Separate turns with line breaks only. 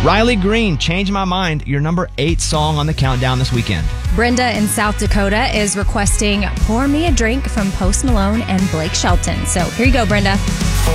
Riley Green, Change My Mind, your number 8 song on the countdown this weekend.
Brenda in South Dakota is requesting Pour Me a Drink from Post Malone and Blake Shelton. So here you go, Brenda.